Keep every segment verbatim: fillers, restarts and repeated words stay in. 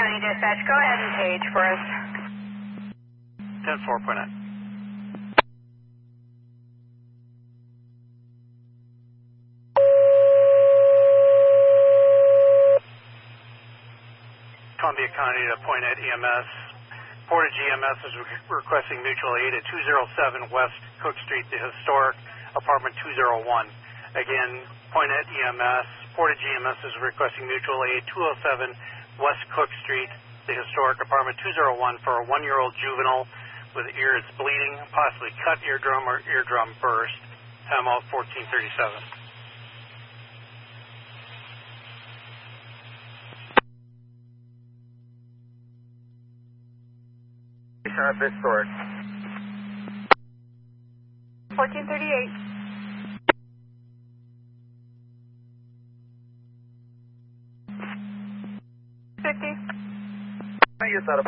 County Dispatch, go ahead and page for us. ten four, point nine. Columbia County to Point Net E M S. Portage E M S is re requesting mutual aid at two oh seven West Cook Street, the historic apartment two oh one. Again, Point Net E M S, Portage E M S is requesting mutual aid two oh seven West Cook Street, the historic apartment two oh one for a one-year-old juvenile with ear that's bleeding, possibly cut eardrum or eardrum burst. Time out fourteen thirty-seven. Historic. fourteen thirty-eight. fifty. You're set up.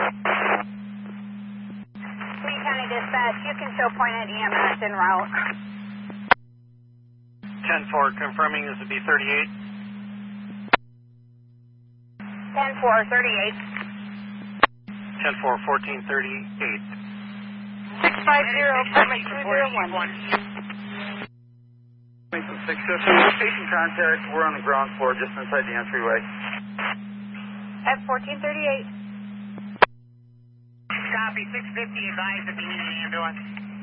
Lee County Dispatch, you can show Point Net E M S en route. ten four, confirming this would be thirty-eight. ten four, thirty-eight. ten four, fourteen thirty-eight. six five zero, apartment two oh one. six fifty, patient contact, we're on the ground floor just inside the entryway. At fourteen thirty-eight. Copy, six fifty, advised if you need an ambulance.